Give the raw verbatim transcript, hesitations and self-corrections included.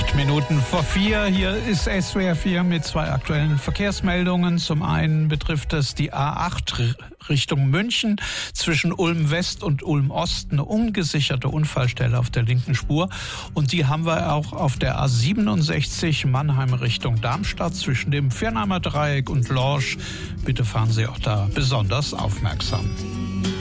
Acht Minuten vor vier. Hier ist S W R vier mit zwei aktuellen Verkehrsmeldungen. Zum einen betrifft es die A acht Richtung München zwischen Ulm West und Ulm Ost, eine ungesicherte Unfallstelle auf der linken Spur. Und die haben wir auch auf der A siebenundsechzig Mannheim Richtung Darmstadt zwischen dem Viernheimer Dreieck und Lorsch. Bitte fahren Sie auch da besonders aufmerksam.